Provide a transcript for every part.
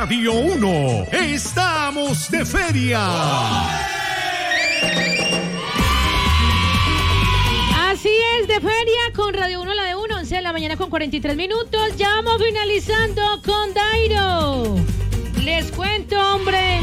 Radio 1. ¡Estamos de feria! Así es, de feria con Radio 1, la de 1, 11 de la mañana con 43 minutos. Ya vamos finalizando con Dairo. Les cuento, hombre,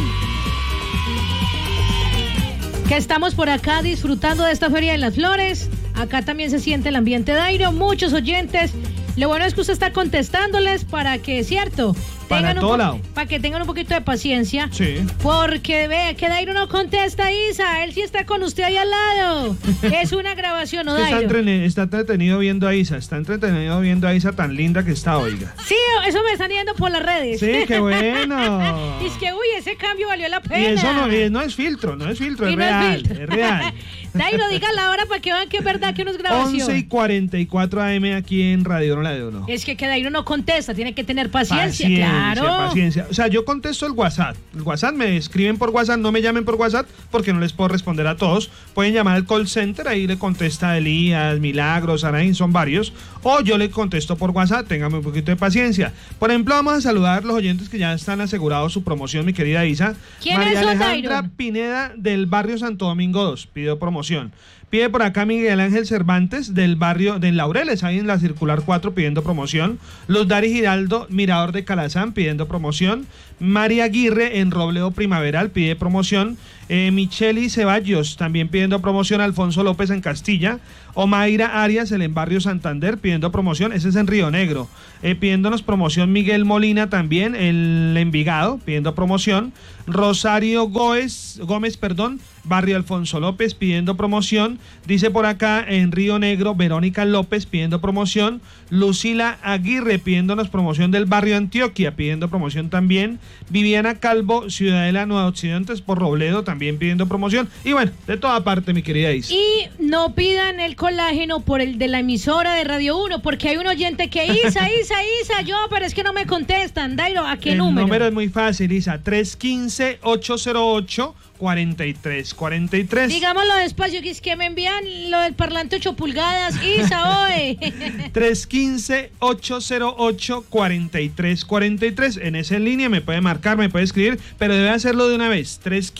que estamos por acá disfrutando de esta Feria de las Flores. Acá también se siente el ambiente Dairo, muchos oyentes. Lo bueno es que usted está contestándoles para que, es cierto, para que tengan un poquito de paciencia. Sí. Porque ve que Dairo no contesta, Isa. Él sí está con usted ahí al lado. Es una grabación, ¿no, Dairo? Está entretenido viendo a Isa. Está entretenido viendo a Isa tan linda que está, oiga. Sí, eso me están yendo por las redes. Sí, qué bueno. Es que, uy, ese cambio valió la pena. Y eso no es filtro, es real, es real. Dairo, diga la hora para que vean que es verdad que no es grabación. 11:44 AM aquí en Radio 1, la de 1. Es que Dairo no contesta, tiene que tener paciencia, claro. Paciencia. O sea, yo contesto el WhatsApp. El WhatsApp, me escriben por WhatsApp, no me llamen por WhatsApp porque no les puedo responder a todos. Pueden llamar al call center, ahí le contesta Elías, Milagros, Araín, son varios. O yo le contesto por WhatsApp, téngame un poquito de paciencia. Por ejemplo, vamos a saludar a los oyentes que ya están asegurados su promoción, mi querida Isa. ¿Quién María es Alejandra Dairo? Pineda del barrio Santo Domingo 2, pidió promoción. Pide por acá Miguel Ángel Cervantes del barrio de Laureles, ahí en la Circular 4 pidiendo promoción. Los Dari Giraldo, Mirador de Calazán, pidiendo promoción. María Aguirre en Robledo Primaveral pide promoción. Micheli Ceballos también pidiendo promoción. Alfonso López en Castilla. Omaira Arias en el barrio Santander pidiendo promoción. Ese es en Río Negro. Pidiéndonos promoción Miguel Molina también en Envigado pidiendo promoción. Rosario Gómez, barrio Alfonso López pidiendo promoción. Dice por acá en Río Negro Verónica López pidiendo promoción. Lucila Aguirre pidiéndonos promoción del barrio Antioquia pidiendo promoción también. Viviana Calvo, Ciudadela Nueva Occidentes por Robledo también pidiendo promoción. Y bueno, de toda parte, mi querida Isa. Y no pidan el colágeno por el de la emisora de Radio 1, porque hay un oyente que Isa, pero es que no me contestan. Dairo, ¿a qué número? El número es muy fácil, Isa, 315-808-4343. Digámoslo despacio, que es que me envían lo del parlante 8 pulgadas, Isa, hoy. 315-808-4343. En esa línea me puede marcar, me puede escribir, pero debe hacerlo de una vez.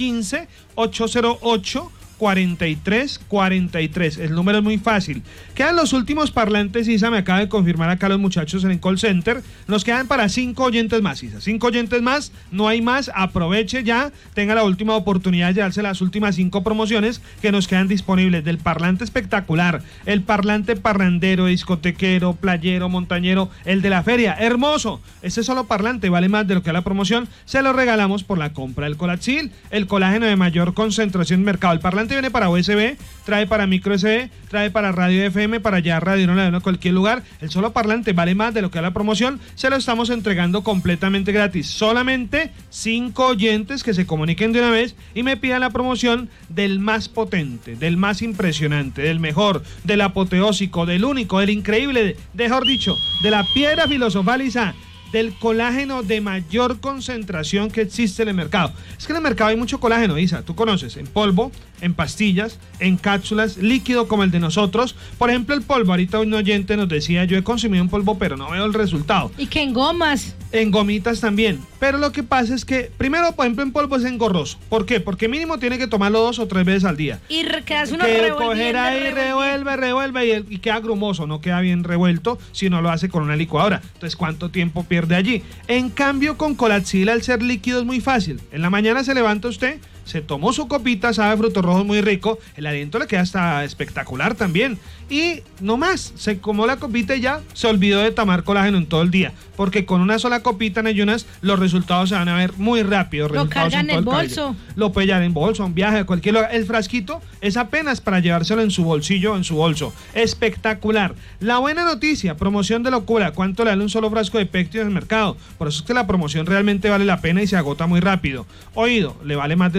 315-808-4343. El número es muy fácil. Quedan los últimos parlantes, Isa, me acaba de confirmar acá los muchachos en el call center. Nos quedan para 5 oyentes más, Isa. 5 oyentes más, no hay más. Aproveche ya, tenga la última oportunidad de llevarse las últimas 5 promociones que nos quedan disponibles. Del parlante espectacular, el parlante parrandero, discotequero, playero, montañero, el de la feria, hermoso. Ese solo parlante vale más de lo que da la promoción. Se lo regalamos por la compra del Colaxil, el colágeno de mayor concentración en mercado. El parlante viene para USB, trae para micro SD, trae para radio FM, para ya radio no a cualquier lugar. El solo parlante vale más de lo que da la promoción. Se lo estamos entregando completamente gratis. Solamente 5 oyentes que se comuniquen de una vez y me pidan la promoción del más potente, del más impresionante, del mejor, del apoteósico, del único, del increíble, mejor dicho, de la piedra filosofal, Isa, del colágeno de mayor concentración que existe en el mercado. Es que en el mercado hay mucho colágeno, Isa, tú conoces, en polvo, en pastillas, en cápsulas, líquido como el de nosotros. Por ejemplo, el polvo, ahorita un oyente nos decía, yo he consumido un polvo pero no veo el resultado. Y que en gomas. En gomitas también. Pero lo que pasa es que, primero, por ejemplo, en polvo es engorroso. ¿Por qué? Porque mínimo tiene que tomarlo 2 o 3 veces al día. Y quedas uno que revolviendo. Coger ahí, revuelve y queda grumoso, no queda bien revuelto si no lo hace con una licuadora. Entonces, ¿cuánto tiempo pierde allí? En cambio, con Colaxil, al ser líquido, es muy fácil. En la mañana se levanta usted, se tomó su copita, sabe frutos rojos muy rico, el aliento le queda hasta espectacular también. Y no más, se tomó la copita y ya se olvidó de tomar colágeno en todo el día. Porque con una sola copita en ayunas, los resultados se van a ver muy rápido. Lo carga en el bolso. Lo puede llevar en bolso, un viaje, a cualquier lugar. El frasquito es apenas para llevárselo en su bolsillo, en su bolso. Espectacular. La buena noticia, promoción de locura. ¿Cuánto le vale un solo frasco de Pectio en el mercado? Por eso es que la promoción realmente vale la pena y se agota muy rápido. Oído, le vale más de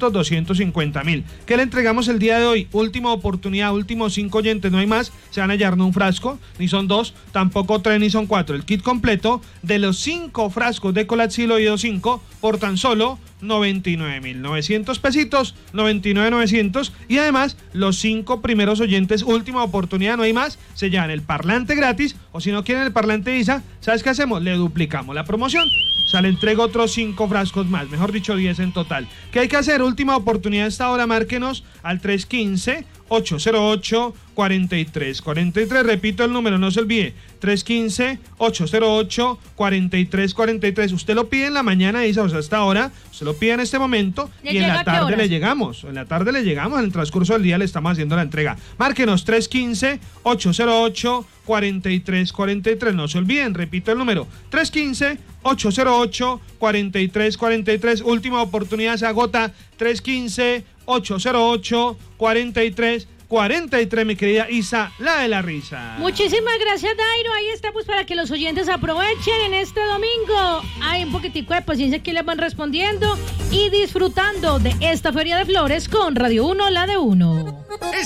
250,000. ¿Qué le entregamos el día de hoy? Última oportunidad, últimos 5 oyentes, no hay más. Se van a hallar no un frasco, ni son 2, tampoco 3, ni son 4. El kit completo de los 5 frascos de Colaxil Oído 5 por tan solo 99,900 pesitos, 99,900. Y además, los 5 primeros oyentes, última oportunidad, no hay más, se llevan el parlante gratis. O si no quieren el parlante Isa, ¿sabes qué hacemos? Le duplicamos la promoción. O sea, le entrego otros 5 frascos más, mejor dicho 10 en total. ¿Qué hay que hacer? Última oportunidad a esta hora, márquenos al 315-808-4343. Repito el número, no se olvide, 315-808-4343. Usted lo pide en la mañana, Isa, o sea, hasta ahora, usted lo pide en este momento y en la tarde le llegamos. En la tarde le llegamos, en el transcurso del día le estamos haciendo la entrega. Márquenos 315-808-4343. No se olviden, repito el número, 315-808-4343. Última oportunidad, se agota. 315-808-4343, mi querida Isa, la de la risa. Muchísimas gracias, Dairo. Ahí estamos para que los oyentes aprovechen en este domingo. Hay un poquitico de paciencia que les van respondiendo y disfrutando de esta Feria de Flores con Radio 1, la de 1.